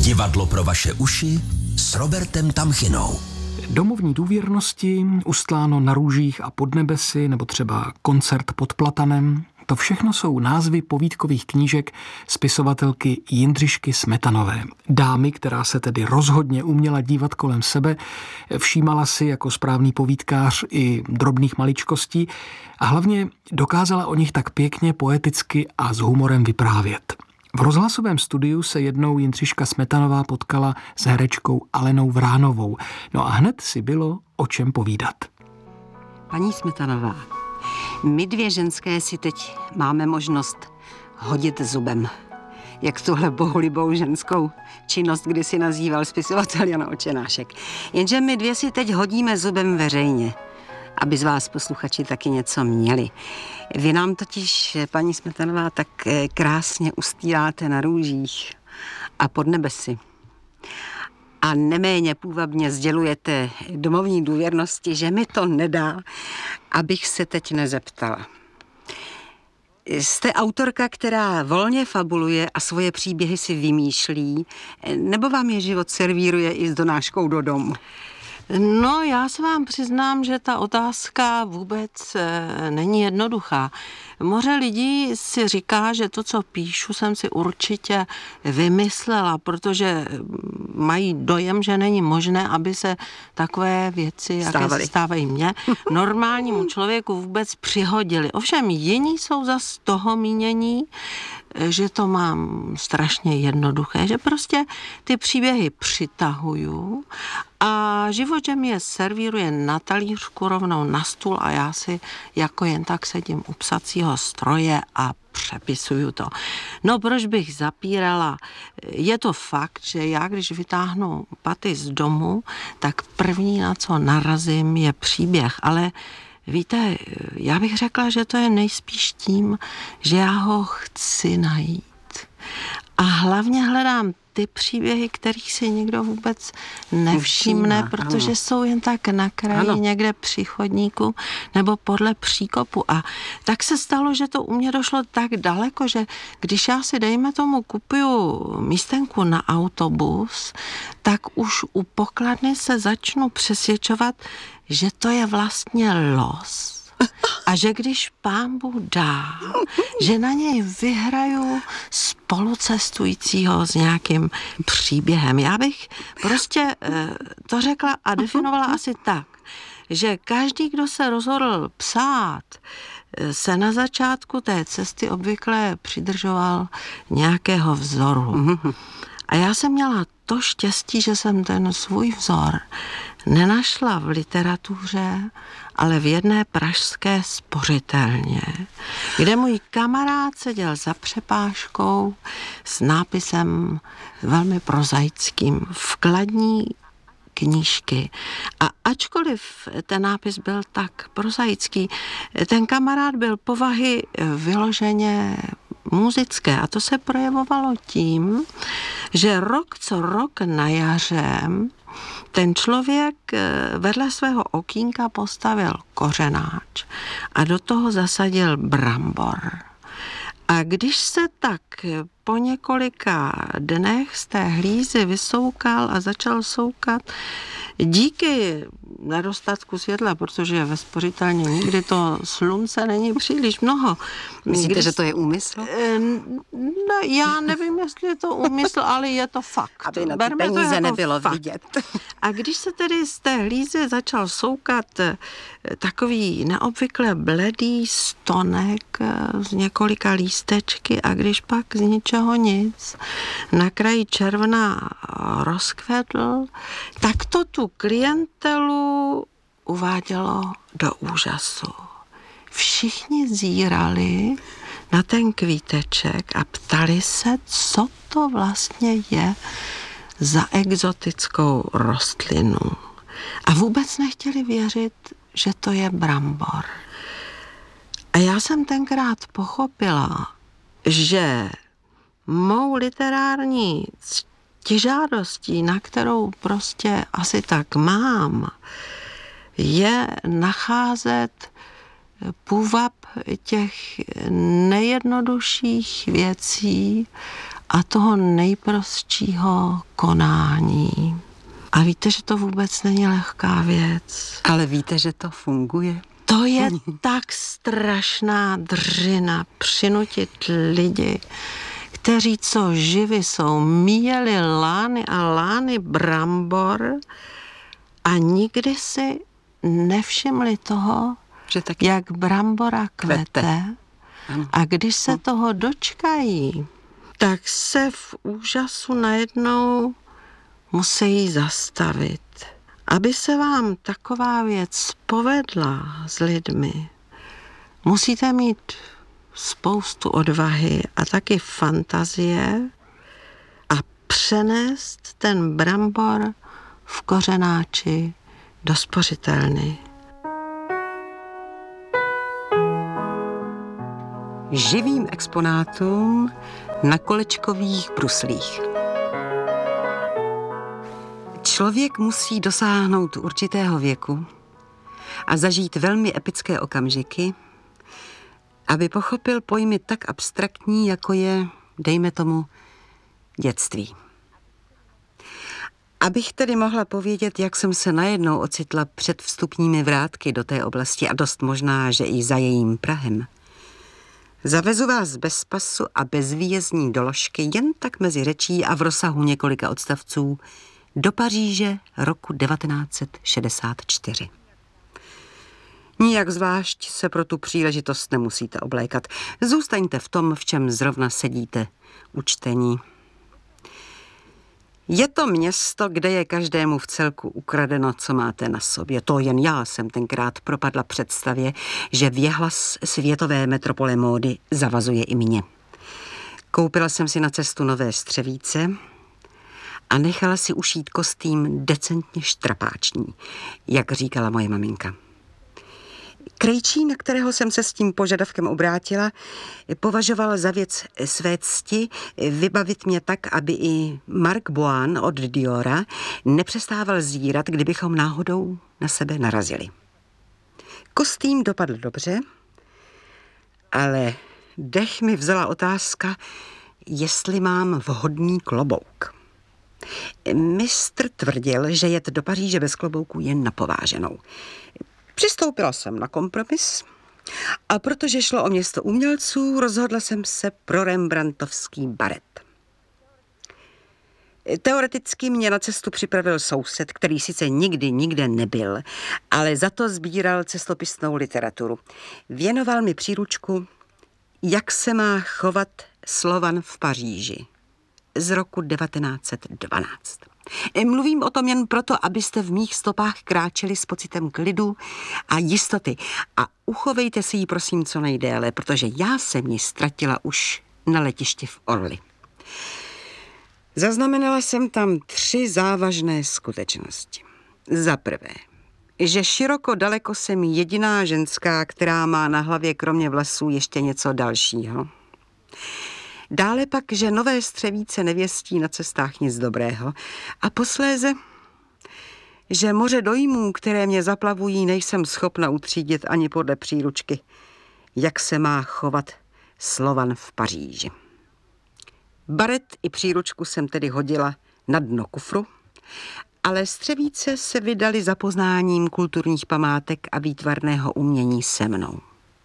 Divadlo pro vaše uši s Robertem Tamchinou. Domovní důvěrnosti, Ustláno na růžích a pod nebesy, nebo třeba Koncert pod platanem, to všechno jsou názvy povídkových knížek spisovatelky Jindřišky Smetanové. Dámy, která se tedy rozhodně uměla dívat kolem sebe, všímala si jako správný povídkář i drobných maličkostí a hlavně dokázala o nich tak pěkně, poeticky a s humorem vyprávět. V rozhlasovém studiu se jednou Jindřiška Smetanová potkala s herečkou Alenou Vránovou. No a hned si bylo o čem povídat. Paní Smetanová, my dvě ženské si teď máme možnost hodit zubem, jak tuhle bohulibou ženskou činnost kdysi nazýval spisovatel Jan Očenášek. Jenže my dvě si teď hodíme zubem veřejně, aby z vás posluchači taky něco měli. Vy nám totiž, paní Smetanová, tak krásně ustíráte na růžích a pod nebesy. A neméně půvabně sdělujete domovní důvěrnosti, že mi to nedá, abych se teď nezeptala. Jste autorka, která volně fabuluje a svoje příběhy si vymýšlí, nebo vám je život servíruje i s donáškou do domu? No, já se vám přiznám, že ta otázka vůbec není jednoduchá. Moře lidí si říká, že to, co píšu, jsem si určitě vymyslela, protože mají dojem, že není možné, aby se takové věci, jaké se stávají mně, normálnímu člověku vůbec přihodily. Ovšem jiní jsou zas toho mínění, že to mám strašně jednoduché, že prostě ty příběhy přitahuju a život, že mi je servíruje na talířku rovnou na stůl a já si jako jen tak sedím u psacího stroje a přepisuju to. No, proč bych zapírala? Je to fakt, že já, když vytáhnu paty z domu, tak první, na co narazím, je příběh, ale víte, já bych řekla, že to je nejspíš tím, že já ho chci najít. A hlavně hledám ty příběhy, kterých si někdo vůbec nevšimne, protože jsou jen tak na kraji někde při chodníku nebo podle příkopu. A tak se stalo, že to u mě došlo tak daleko, že když já si, dejme tomu, kupuju místenku na autobus, tak už u pokladny se začnu přesvědčovat, že to je vlastně los. A že když Pán Bůh dá, že na něj vyhraju spolucestujícího s nějakým příběhem. Já bych prostě to řekla a definovala asi tak, že každý, kdo se rozhodl psát, se na začátku té cesty obvykle přidržoval nějakého vzoru. A já jsem měla to štěstí, že jsem ten svůj vzor nenašla v literatuře, ale v jedné pražské spořitelně, kde můj kamarád seděl za přepážkou s nápisem velmi prozaickým vkladní knížky. A ačkoliv ten nápis byl tak prozaický, ten kamarád byl povahy vyloženě muzické a to se projevovalo tím, že rok co rok na jaře ten člověk vedle svého okýnka postavil kořenáč a do toho zasadil brambor. A když se tak po několika dnech z té hlízy vysoukal a začal soukat, díky nedostatku světla, protože ve spořitelně nikdy to slunce není příliš mnoho. Myslíte, že to je úmysl? No, já nevím, jestli je to úmysl, ale je to fakt. Aby na ty peníze jako nebylo fakt vidět. A když se tedy z té hlízy začal soukat takový neobvykle bledý stonek z několika lístečky a když pak z ničeho nic na kraji června rozkvedl, tak to tu klientelu uvádělo do úžasu. Všichni zírali na ten kvíteček a ptali se, co to vlastně je za exotickou rostlinu. A vůbec nechtěli věřit, že to je brambor. A já jsem tenkrát pochopila, že mou literární ctižádostí, na kterou prostě asi tak mám, je nacházet půvab těch nejjednodušších věcí a toho nejprostšího konání. A víte, že to vůbec není lehká věc. Ale víte, že to funguje? To je tak strašná dřina přinutit lidi, kteří co živi jsou, míjeli lány a lány brambor a nikdy si nevšimli toho, že taky jak brambora kvete. A když se toho dočkají, tak se v úžasu najednou musí zastavit. Aby se vám taková věc povedla s lidmi, musíte mít spoustu odvahy a taky fantazie a přenést ten brambor v kořenáči do spořitelny. Živým exponátům na kolečkových bruslích. Člověk musí dosáhnout určitého věku a zažít velmi epické okamžiky, aby pochopil pojmy tak abstraktní, jako je, dejme tomu, dětství. Abych tedy mohla povědět, jak jsem se najednou ocitla před vstupními vrátky do té oblasti a dost možná, že i za jejím prahem, zavezu vás bez pasu a bez výjezdní doložky jen tak mezi řečí a v rozsahu několika odstavců do Paříže roku 1964. Nijak zvlášť se pro tu příležitost nemusíte oblékat. Zůstaňte v tom, v čem zrovna sedíte u čtení. Je to město, kde je každému v celku ukradeno, co máte na sobě. To jen já jsem tenkrát propadla představě, že věhlas světové metropole módy zavazuje i mě. Koupila jsem si na cestu nové střevíce a nechala si ušít kostým decentně štrapáční, jak říkala moje maminka. Krejčí, na kterého jsem se s tím požadavkem obrátila, považoval za věc své cti vybavit mě tak, aby i Marc Bohan od Diora nepřestával zírat, kdybychom náhodou na sebe narazili. Kostým dopadl dobře, ale dech mi vzala otázka, jestli mám vhodný klobouk. Mistr tvrdil, že jet do Paříže bez klobouku je napováženou. Přistoupila jsem na kompromis a protože šlo o město umělců, rozhodla jsem se pro rembrandtovský baret. Teoreticky mě na cestu připravil soused, který sice nikdy nikde nebyl, ale za to sbíral cestopisnou literaturu. Věnoval mi příručku Jak se má chovat Slovan v Paříži z roku 1912. Mluvím o tom jen proto, abyste v mých stopách kráčeli s pocitem klidu a jistoty. A uchovejte si ji prosím co nejdéle, protože já jsem ji ztratila už na letišti v Orly. Zaznamenala jsem tam 3 závažné skutečnosti. Za prvé, že široko daleko jsem jediná ženská, která má na hlavě kromě vlasů ještě něco dalšího. Dále pak, že nové střevíce nevěstí na cestách nic dobrého. A posléze, že moře dojmů, které mě zaplavují, nejsem schopna utřídit ani podle příručky, jak se má chovat Slovan v Paříži. Baret i příručku jsem tedy hodila na dno kufru, ale střevíce se vydali za poznáním kulturních památek a výtvarného umění se mnou.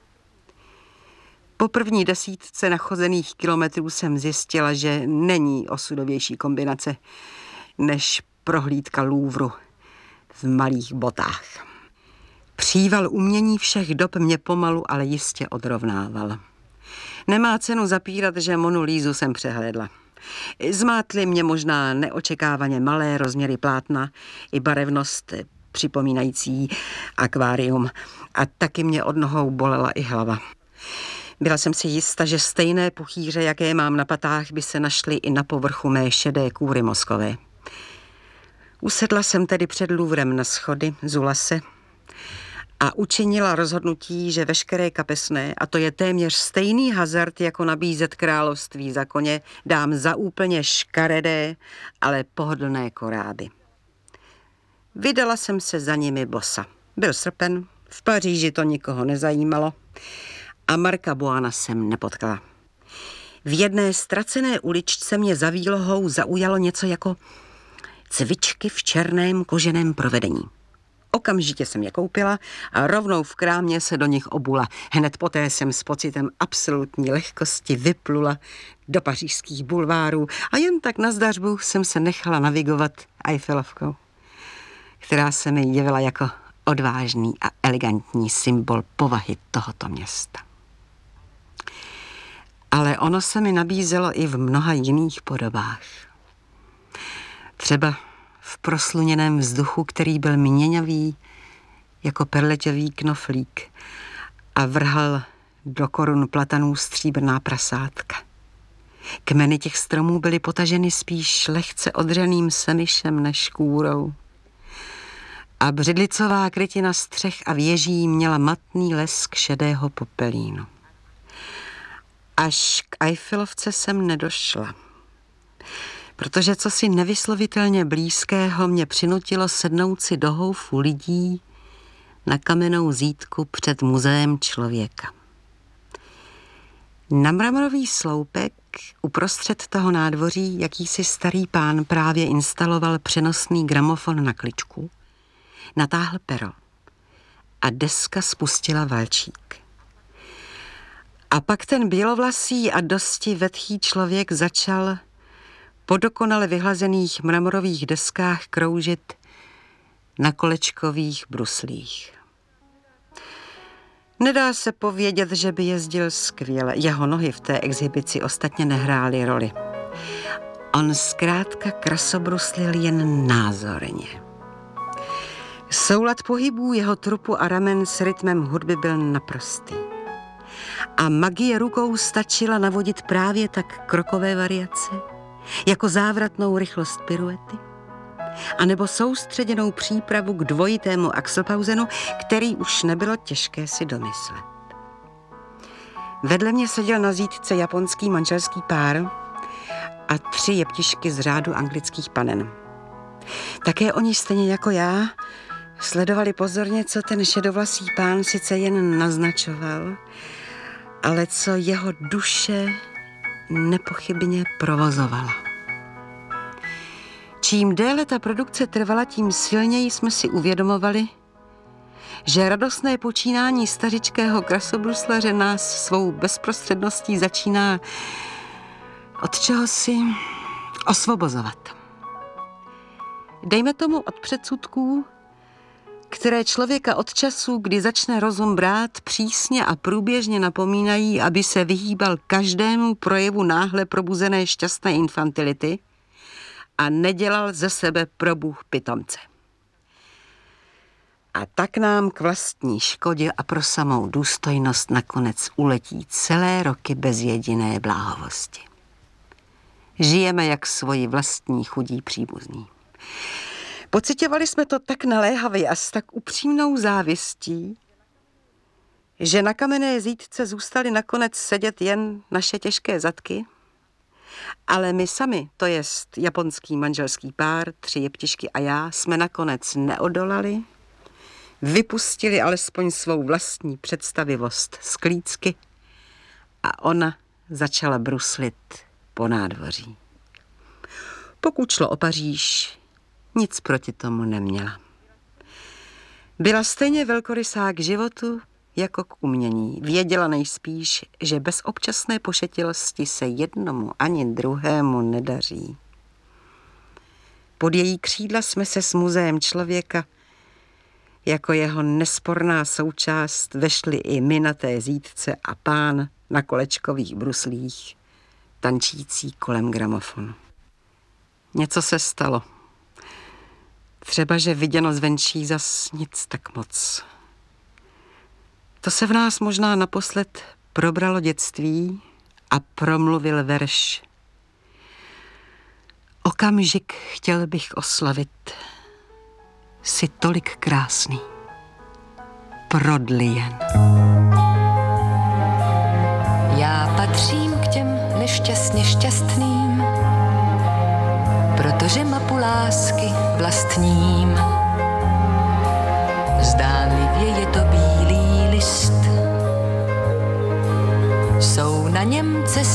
Po první 10 nachozených kilometrů jsem zjistila, že není osudovější kombinace než prohlídka Louvru v malých botách. Příval umění všech dob mě pomalu, ale jistě odrovnával. Nemá cenu zapírat, že Monu Lízu jsem přehlédla. Zmátly mě možná neočekávaně malé rozměry plátna i barevnost připomínající akvárium a taky mě od nohou bolela i hlava. Byla jsem si jista, že stejné puchýře, jaké mám na patách, by se našly i na povrchu mé šedé kůry mozkové. Usedla jsem tedy před Louvrem na schody, zula se a učinila rozhodnutí, že veškeré kapesné, a to je téměř stejný hazard, jako nabízet království za koně, dám za úplně škaredé, ale pohodlné koráby. Vydala jsem se za nimi bosa. Byl srpen, v Paříži to nikoho nezajímalo a Marca Bohana jsem nepotkala. V jedné ztracené uličce mě za výlohou zaujalo něco jako cvičky v černém koženém provedení. Okamžitě jsem je koupila a rovnou v krámě se do nich obula. Hned poté jsem s pocitem absolutní lehkosti vyplula do pařížských bulvárů a jen tak na zdařbu jsem se nechala navigovat Eiffelovkou, která se mi jevila jako odvážný a elegantní symbol povahy tohoto města. Ale ono se mi nabízelo i v mnoha jiných podobách. Třeba v prosluněném vzduchu, který byl měňavý jako perleťový knoflík a vrhal do korun platanů stříbrná prasátka. Kmeny těch stromů byly potaženy spíš lehce odřeným semišem než kůrou. A břidlicová krytina střech a věží měla matný lesk šedého popelínu. Až k Eiffelovce jsem nedošla, protože cosi nevyslovitelně blízkého mě přinutilo sednout si do houfu lidí na kamennou zídku před muzeem člověka. Na mramorový sloupek uprostřed toho nádvoří jakýsi starý pán právě instaloval přenosný gramofon na kličku, natáhl pero a deska spustila valčík. A pak ten bělovlasý a dosti vetchý člověk začal po dokonale vyhlazených mramorových deskách kroužit na kolečkových bruslích. Nedá se povědět, že by jezdil skvěle. Jeho nohy v té exhibici ostatně nehrály roli. On zkrátka krasobruslil jen názorně. Soulad pohybů jeho trupu a ramen s rytmem hudby byl naprostý. A magie rukou stačila navodit právě tak krokové variace, jako závratnou rychlost piruety, anebo soustředěnou přípravu k dvojitému axelpausenu, který už nebylo těžké si domyslet. Vedle mě seděl na zídce japonský manželský pár a 3 jeptišky z řádu anglických panen. Také oni stejně jako já sledovali pozorně, co ten šedovlasý pán sice jen naznačoval, ale co jeho duše nepochybně provozovala. Čím déle ta produkce trvala, tím silněji jsme si uvědomovali, že radostné počínání stařičkého krasobruslaře nás svou bezprostředností začíná od čehosi osvobozovat. Dejme tomu od předsudků, které člověka od času, kdy začne rozum brát, přísně a průběžně napomínají, aby se vyhýbal každému projevu náhle probuzené šťastné infantility a nedělal ze sebe probůh pitomce. A tak nám k vlastní škodě a pro samou důstojnost nakonec uletí celé roky bez jediné bláhovosti. Žijeme jak svoji vlastní chudí příbuzní. Pociťovali jsme to tak naléhavě a s tak upřímnou závistí, že na kamenné zídce zůstaly nakonec sedět jen naše těžké zadky, ale my sami, to jest japonský manželský pár, 3 jeptišky a já, jsme nakonec neodolali, vypustili alespoň svou vlastní představivost z klícky a ona začala bruslit po nádvoří. Pokud šlo o Paříž, nic proti tomu neměla. Byla stejně velkorysá k životu jako k umění. Věděla nejspíš, že bez občasné pošetilosti se jednomu ani druhému nedaří. Pod její křídla jsme se s muzeem člověka jako jeho nesporná součást vešli i my na té zídce a pán na kolečkových bruslích, tančící kolem gramofonu. Něco se stalo. Třeba, že viděno zvenčí zas nic tak moc. To se v nás možná naposled probralo dětství a promluvil verš. Okamžik chtěl bych oslavit, jsi tolik krásný, prodli jen. Já patřím k těm nešťastně šťastným, protože mapu lásky vlastním. Zdánlivě je to bílý list, jsou na něm cesty